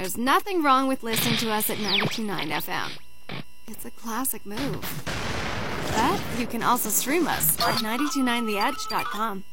There's nothing wrong with listening to us at 92.9 FM. It's a classic move. But you can also stream us at 929theedge.com.